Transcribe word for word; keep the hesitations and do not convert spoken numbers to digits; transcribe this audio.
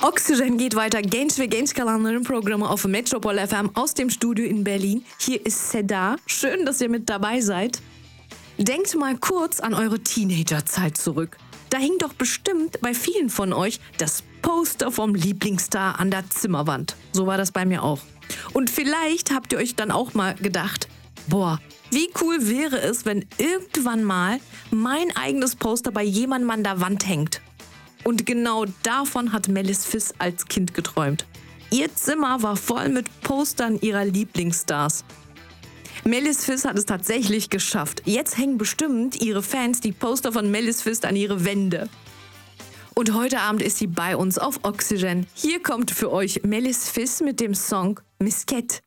Oxygen geht weiter. Genç ve genç kalanların Programme auf Metropol F M aus dem Studio in Berlin. Hier ist Seda. Schön, dass ihr mit dabei seid. Denkt mal kurz an eure Teenagerzeit zurück. Da hing doch bestimmt bei vielen von euch das Poster vom Lieblingsstar an der Zimmerwand. So war das bei mir auch. Und vielleicht habt ihr euch dann auch mal gedacht, boah, wie cool wäre es, wenn irgendwann mal mein eigenes Poster bei jemandem an der Wand hängt. Und genau davon hat Melis Fiss als Kind geträumt. Ihr Zimmer war voll mit Postern ihrer Lieblingsstars. Melis Fiss hat es tatsächlich geschafft. Jetzt hängen bestimmt ihre Fans die Poster von Melis Fiss an ihre Wände. Und heute Abend ist sie bei uns auf Oxygen. Hier kommt für euch Melis Fiss mit dem Song Misket.